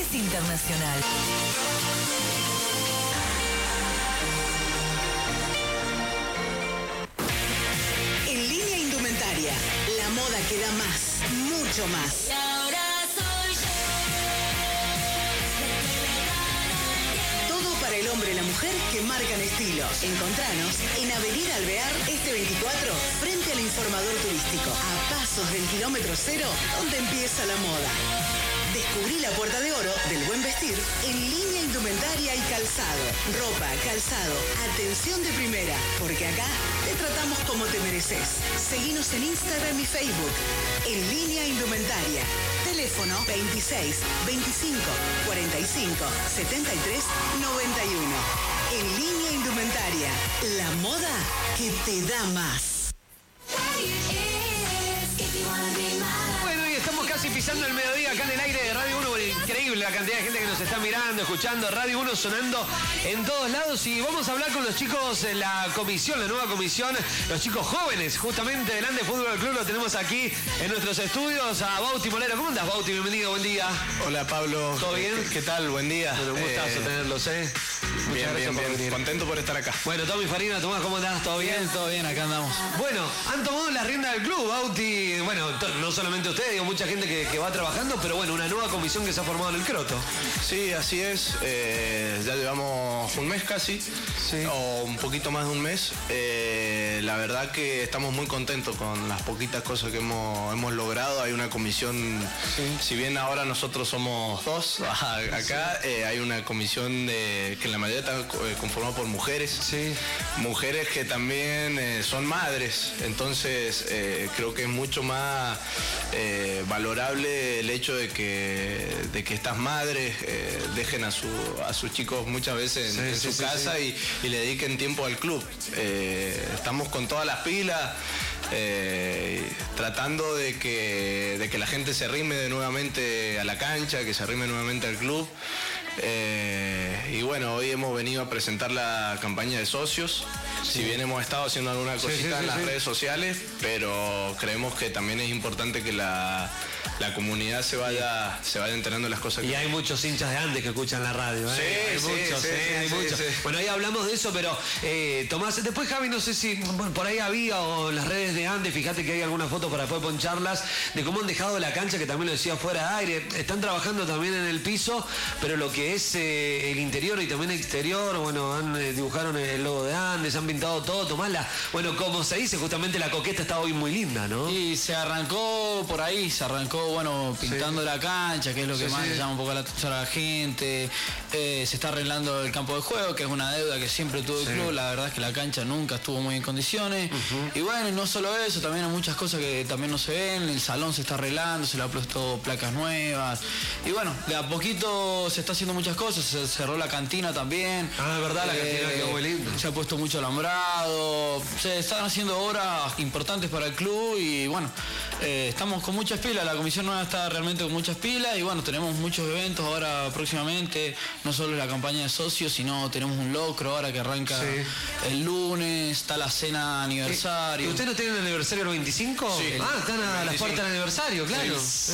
es internacional. En Línea Indumentaria, la moda que da más, mucho más. Y ahora soy yo. Todo para el hombre y la mujer que marcan estilo. Encontranos en Avenida Alvear, este 24, frente al informador turístico, a pasos del kilómetro cero, donde empieza la moda. Descubrí la puerta de oro del buen vestir en Línea Indumentaria y Calzado. Ropa, calzado, atención de primera, porque acá te tratamos como te mereces. Seguinos en Instagram y Facebook. En Línea Indumentaria. Teléfono 26 25 45 73 91. En Línea Indumentaria, la moda que te da más. Bueno, y estamos casi pisando el mediodía acá en el aire de Radio 1. Increíble la cantidad de gente que nos está mirando, escuchando. Radio 1 sonando en todos lados. Y vamos a hablar con los chicos de la comisión, la nueva comisión, los chicos jóvenes, justamente del Andes Fútbol Club. Lo tenemos aquí en nuestros estudios a Bauti Molero. ¿Cómo andás, Bauti? Bienvenido, buen día. Hola, Pablo. ¿Todo bien? ¿Qué tal? Buen día. Bueno, un gustazo tenerlos, ¿eh? Bien. Contento por estar acá. Bueno, Tommy Farina, Tomás, ¿cómo andás? ¿Todo bien? Todo bien, acá andamos. Bueno, han tomado la rienda del club, Bauti. Bueno, no solamente ustedes, digo, mucha gente que va trabajando, pero bueno, una nueva comisión que se ha formado en el Croto. Sí, así es. Ya llevamos un mes casi, o un poquito más de un mes. La verdad que estamos muy contentos con las poquitas cosas que hemos logrado. Hay una comisión, si bien ahora nosotros somos dos acá, hay una comisión que en la mayoría está conformada por mujeres. Sí. Mujeres que también son madres. Entonces creo que es mucho más valorable el hecho de que estas madres dejen a sus chicos muchas veces en su casa y le dediquen tiempo al club. Estamos con todas las pilas, tratando de que la gente se arrime nuevamente a la cancha, que se arrime nuevamente al club. Y bueno, hoy hemos venido a presentar la campaña de socios. Si bien hemos estado haciendo alguna cosita en las redes sociales, pero creemos que también es importante que la comunidad se vaya enterando de las cosas. Y hay muchos hinchas de Andes que escuchan la radio, ¿eh? Hay muchos. Bueno, ahí hablamos de eso, pero Tomás, después Javi, no sé si por ahí había o en las redes de Andes, fíjate que hay algunas fotos para después poncharlas, de cómo han dejado la cancha, que también lo decía fuera de aire. Están trabajando también en el piso, pero lo que es el interior y también el exterior, bueno, dibujaron el logo de Andes, han pintado todo. Tomás, bueno, como se dice, justamente la coqueta está hoy muy linda, ¿no? Y se arrancó por ahí, bueno, pintando la cancha, que es lo que más le llama un poco la atención a la gente. Se está arreglando el campo de juego, que es una deuda que siempre tuvo el club. La verdad es que la cancha nunca estuvo muy en condiciones. Y bueno, y no solo eso, también hay muchas cosas que también no se ven. El salón se está arreglando, se le ha puesto placas nuevas. Y bueno, de a poquito se está haciendo muchas cosas. Se cerró la cantina también. Ah, es verdad, la cantina quedó muy linda. Se ha puesto mucho alambrado. Se están haciendo obras importantes para el club y bueno, estamos con muchas pilas. La comisión nueva está realmente con muchas pilas y bueno, tenemos muchos eventos ahora próximamente. No solo la campaña de socios, sino tenemos un locro ahora que arranca el lunes. Está la cena aniversario. ¿Y ustedes no tienen el aniversario el 25? Sí. Están a la puerta del aniversario, claro.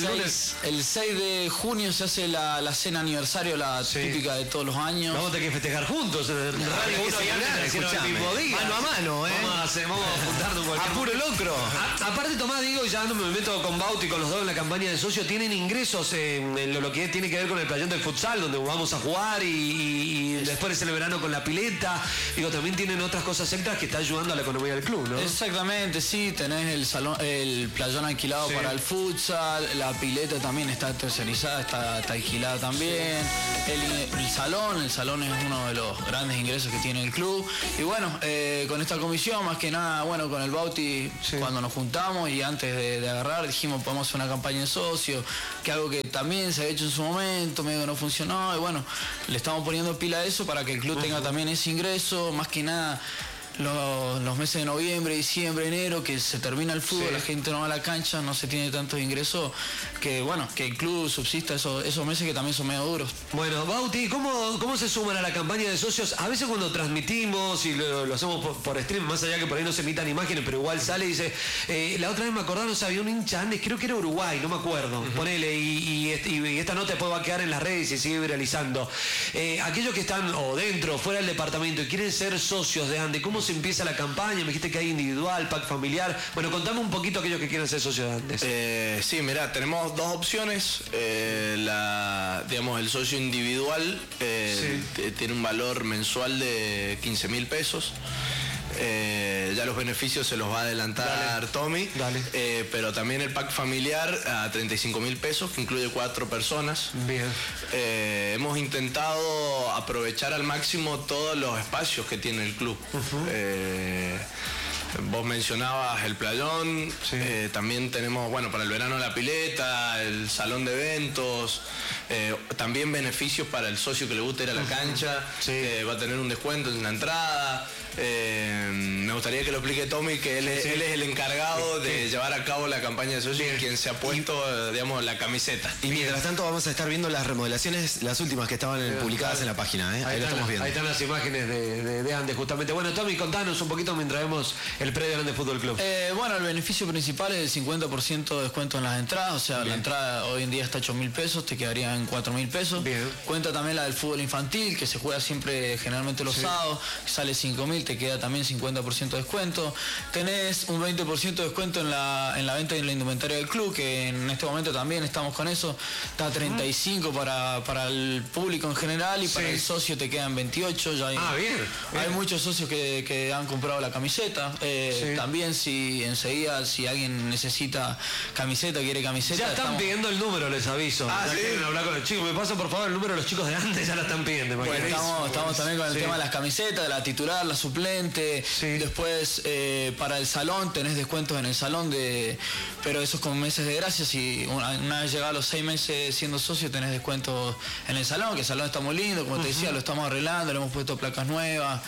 El 6 de junio se hace la cena aniversario, la típica de todos los años. Vamos a tener que festejar juntos. Radio 1 y Andes el mismo día. Mano a mano, ¿eh? Vamos a juntarnos cualquier... A puro locro. Aparte, Tomás, digo, ya no me meto con Bauti, con los dos en la campaña de socio, tienen ingresos en lo que tiene que ver con el playón del futsal, donde vamos a jugar y después el verano con la pileta. Digo, también tienen otras cosas extras que está ayudando a la economía del club, ¿no? Exactamente, sí, tenés el playón alquilado para el futsal, la pileta también está tercerizada, está alquilada también. El salón es uno de los grandes ingresos que tiene el club. Y bueno, con esta comisión, más que nada, bueno, con el Bauti, cuando nos juntamos y antes de agarrar, dijimos, podemos hacer una campaña de socios, que algo que también se ha hecho en su momento, medio que no funcionó, y bueno, le estamos poniendo pila a eso para que el club tenga también ese ingreso, más que nada. los meses de noviembre, diciembre, enero, que se termina el fútbol, la gente no va a la cancha, no se tiene tantos ingresos, que bueno, que el club subsista esos meses que también son medio duros. Bueno, Bauti, ¿cómo se suman a la campaña de socios? A veces cuando transmitimos y lo hacemos por stream, más allá que por ahí no se emitan imágenes, pero igual sale y dice, la otra vez me acordaron, o sea, había un hincha Andes, creo que era Uruguay, no me acuerdo, ponele, y esta nota después va a quedar en las redes y se sigue viralizando. Aquellos que están o dentro o fuera del departamento y quieren ser socios de Andes, ¿cómo se empieza la campaña? Me dijiste que hay individual, pack familiar. Bueno, contame un poquito aquellos que quieren ser socios de Andes. Sí, mirá, tenemos dos opciones. Digamos, el socio individual tiene un valor mensual de 15.000 pesos. Ya los beneficios se los va a adelantar Tommy. Pero también el pack familiar a 35.000 pesos, que incluye 4 personas. Bien. Hemos intentado aprovechar al máximo todos los espacios que tiene el club. Vos mencionabas el playón, también tenemos, bueno, para el verano la pileta, el salón de eventos, también beneficios para el socio que le guste ir a la cancha, va a tener un descuento en la entrada. Me gustaría que lo explique Tommy, que él es el encargado de llevar a cabo la campaña de socios, quien se ha puesto, digamos, la camiseta. Y mientras tanto vamos a estar viendo las remodelaciones, las últimas que estaban publicadas en la página, ahí lo estamos viendo. Ahí están las imágenes de Andes, justamente. Bueno, Tommy, contanos un poquito mientras vemos el predio de Andes Fútbol Club. Bueno, el beneficio principal es el 50% de descuento en las entradas, o sea, la entrada hoy en día está 8.000 pesos, te quedarían 4.000 pesos. Bien. Cuenta también la del fútbol infantil, que se juega siempre, generalmente los sábados, sale 5.000, te queda también 50% de descuento. Tenés un 20% de descuento en la venta de la indumentaria del club, que en este momento también estamos con eso. Está 35 para el público en general y para el socio te quedan 28. Ya hay muchos socios que han comprado la camiseta. También si alguien necesita camiseta, quiere camiseta. Ya están pidiendo el número, les aviso. Quieren hablar con los chicos. Me pasan por favor el número de los chicos de Andes, ya la están pidiendo. Bueno, estamos también con el tema de las camisetas, de la titular, la suplente. Después para el salón tenés descuentos en el salón, pero eso es con meses de gracia. Si una vez llegado a los 6 meses siendo socio tenés descuentos en el salón, que el salón está muy lindo, como te decía, lo estamos arreglando, le hemos puesto placas nuevas.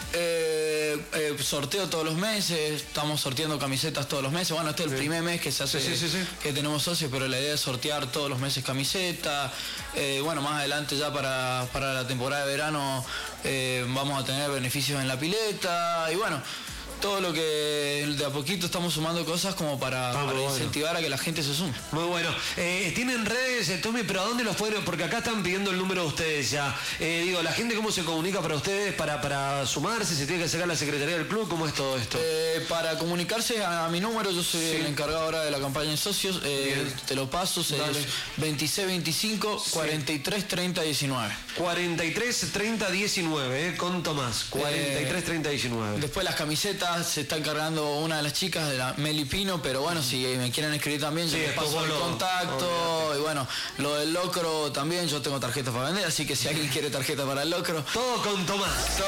Sorteo todos los meses, estamos sorteando camisetas todos los meses. Bueno, este es el primer mes que se hace que tenemos socios, pero la idea es sortear todos los meses camisetas. Bueno, más adelante ya para la temporada de verano vamos a tener beneficios en la pileta y bueno, todo lo que de a poquito estamos sumando cosas como para incentivar a que la gente se sume. Muy bueno. Tienen redes, Tommy, pero ¿a dónde los pueden? Porque acá están pidiendo el número de ustedes ya. Digo, la gente cómo se comunica para ustedes para sumarse, se tiene que sacar la secretaría del club, ¿cómo es todo esto? Para comunicarse a mi número, yo soy el encargado ahora de la campaña de socios, te lo paso, es 2625 43 30 19. 43 30 19, con Tomás. 43 30 19. Después las camisetas se está encargando una de las chicas, de la Meli Pino, pero bueno, si me quieren escribir también, yo les paso el contacto. Y bueno, lo del locro también, yo tengo tarjeta para vender, así que si alguien quiere tarjeta para el locro. Todo con Tomás. Todo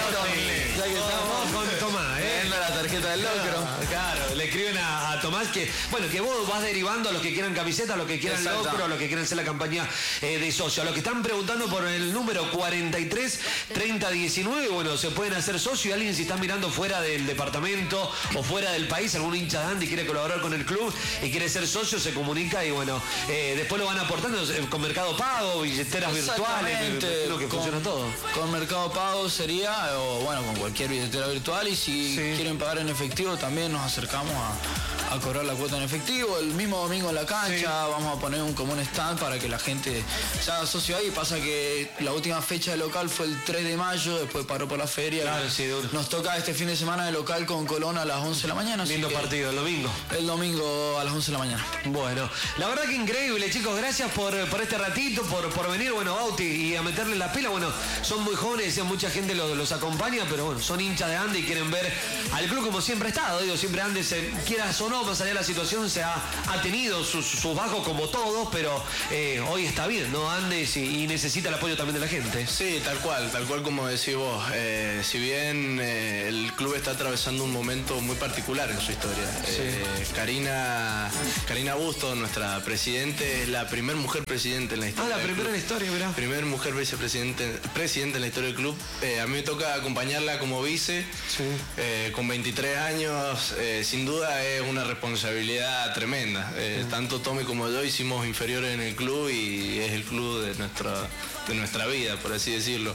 con Tomás, la tarjeta del locro. Claro, le escriben a Tomás que vos vas derivando a los que quieran camiseta, a los que quieran locro, a los que quieran hacer la campaña de socio. A los que están preguntando por el número 43 30 19, bueno, se pueden hacer socio y alguien si está mirando fuera del departamento o fuera del país, algún hincha de Andes quiere colaborar con el club y quiere ser socio, se comunica y bueno, después lo van aportando con Mercado Pago, billeteras virtuales, lo que funciona todo. Con Mercado Pago sería, o bueno, con cualquier billetera virtual y si quieren pagar en efectivo también nos acercamos a cobrar la cuota en efectivo. El mismo domingo en la cancha vamos a poner un stand para que la gente se haga socio ahí. Pasa que la última fecha de local fue el 3 de mayo, después paró por la feria. Claro, nos toca este fin de semana de local con Colón a las 11 de la mañana. Lindo partido, el domingo. El domingo a las 11 de la mañana. Bueno, la verdad que increíble, chicos. Gracias por este ratito, por venir, bueno, Bauti, y a meterle la pila. Bueno, son muy jóvenes, mucha gente los acompaña, pero bueno, son hinchas de Andes y quieren ver al club como siempre ha estado. Digo, siempre Andes, quieras o no, más allá de la situación, ha tenido sus bajos como todos, pero hoy está bien, ¿no? Andes y necesita el apoyo también de la gente. Sí, tal cual como decís vos. Si bien el club está atravesando atravesando un momento muy particular en su historia. Karina Busto, nuestra presidente, es la primera mujer presidente en la historia. La primera en la historia, mirá. Primer mujer presidente en la historia del club. A mí me toca acompañarla como vice, con 23 años. Sin duda es una responsabilidad tremenda. Tanto Tommy como yo hicimos inferiores en el club y es el club de nuestra vida, por así decirlo.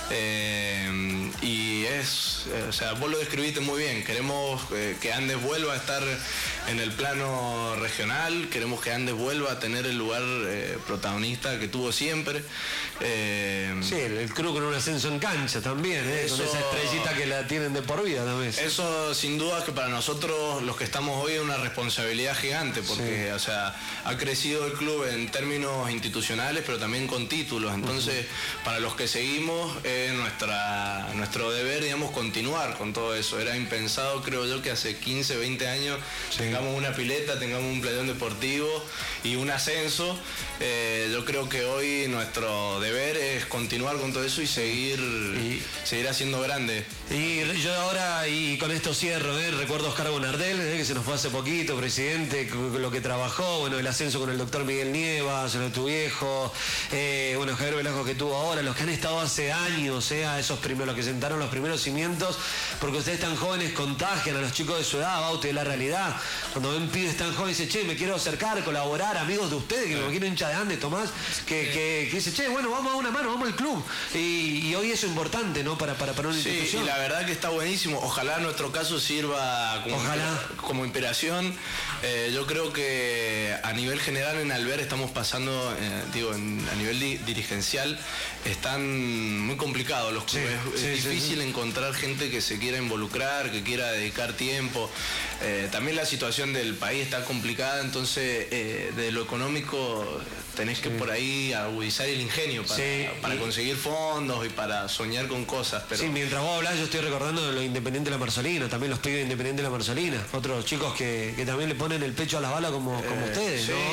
Y vos lo describiste muy bien. Queremos que Andes vuelva a estar en el plano regional, queremos que Andes vuelva a tener el lugar protagonista que tuvo siempre. El club con un ascenso en cancha también, con esa estrellita que la tienen de por vida también. Eso sin duda que para nosotros los que estamos hoy es una responsabilidad gigante, porque ha crecido el club en términos institucionales, pero también con títulos. Entonces, para los que seguimos, es nuestro deber, digamos, continuar con todo eso. Era impensado, creo yo, que hace 15, 20 años tengamos una pileta, tengamos un playón deportivo y un ascenso. Yo creo que hoy nuestro deber es continuar con todo eso y seguir haciendo grande. Y yo ahora, y con esto cierro, recuerdo a Oscar Bonardel, que se nos fue hace poquito, presidente, lo que trabajó, el ascenso con el doctor Miguel Nievas, lo de tu viejo, Javier Velasco que tuvo ahora, los que han estado hace años, a esos primeros, los que sentaron los primeros cimientos, porque ustedes tan jóvenes contagian a los chicos de su edad, Bauti, de la realidad. Cuando ven pibes tan jóvenes, dice, che, me quiero acercar, colaborar, amigos de ustedes, que me quiero hincha de Andes, Tomás, que dice, che, bueno, vamos a una mano, vamos al club. Y hoy eso es importante, ¿no? Para una institución. Y la verdad que está buenísimo. Ojalá nuestro caso sirva como inspiración. Yo creo que a nivel general en Alvear estamos pasando, a nivel dirigencial, están muy complicados los clubes. Es difícil encontrar gente que se quiera involucrar, que quiera dedicar tiempo. También la situación del país está complicada, entonces de lo económico tenés que por ahí agudizar el ingenio para conseguir fondos y para soñar con cosas. Pero... Sí, mientras vos hablás yo estoy recordando de los Independiente de la Marcelina, también los pibes de Independiente de la Marcelina, otros chicos que también le ponen el pecho a las balas como ustedes, ¿no?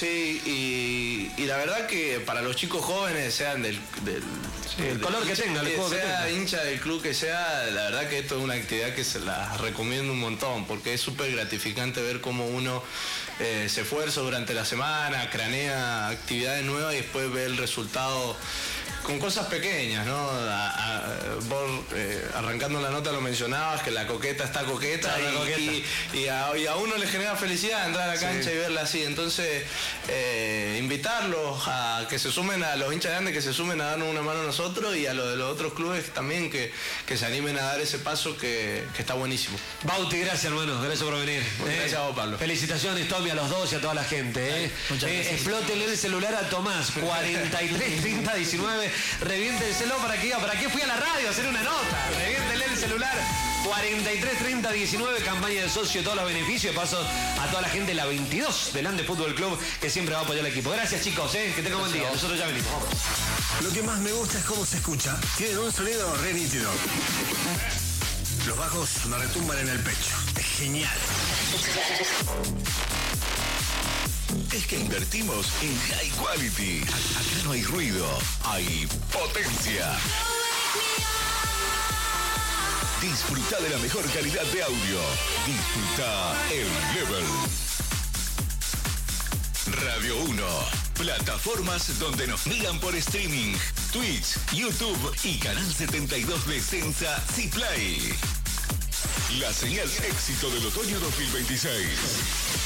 Y la verdad que para los chicos jóvenes, sean del color que tenga, sea hincha del club que sea, la verdad que esto es una actividad que se la recomiendo un montón, porque es súper gratificante ver cómo uno se esfuerza durante la semana, cranea actividades nuevas y después ve el resultado con cosas pequeñas, ¿no? Vos arrancando la nota lo mencionabas, que la coqueta está coqueta, y a uno le genera felicidad entrar a la cancha y verla así. Entonces, invitarlos a que se sumen, a los hinchas de Andes, que se sumen a darnos una mano a nosotros, y a los de los otros clubes también que se animen a dar ese paso que está buenísimo. Bauti, gracias, hermano, gracias por venir. Gracias a vos, Pablo. Felicitaciones, Tommy, a los dos y a toda la gente. Explótenle el celular a Tomás, 43 30 19. Reviéntenselo para que fui a la radio a hacer una nota. Reviéntenle el celular. 43 30 19, campaña de socio, todos los beneficios. De paso a toda la gente de la 22 del Andes Fútbol Club, que siempre va a apoyar al equipo. Gracias, chicos, que tengan buen día. Nosotros ya venimos. Vamos. Lo que más me gusta es cómo se escucha. Tienen un sonido re nítido. Los bajos me retumban en el pecho. Es genial. Es que invertimos en high quality. Acá no hay ruido, hay potencia. Disfruta de la mejor calidad de audio. Disfruta el Level. Radio 1. Plataformas donde nos miran por streaming. Twitch, YouTube y Canal 72 de Sensa C-Play. La señal éxito del otoño 2026.